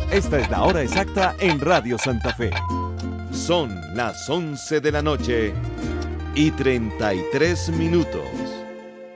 Esta es la hora exacta en Radio Santa Fe. Son las 11 de la noche y 33 minutos.